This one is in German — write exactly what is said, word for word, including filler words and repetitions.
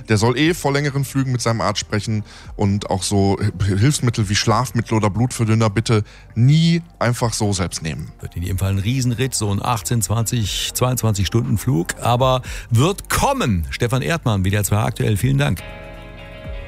Der soll eh vor längeren Flügen mit seinem Arzt sprechen und auch so Hilfsmittel wie Schlafmittel oder Blutverdünner bitte nie einfach so selbst nehmen. Wird in jedem Fall ein Riesenritt, so ein achtzehn, zwanzig, zweiundzwanzig Stunden Flug, aber wird kommen. Stefan Erdmann, W D R zwei aktuell, vielen Dank.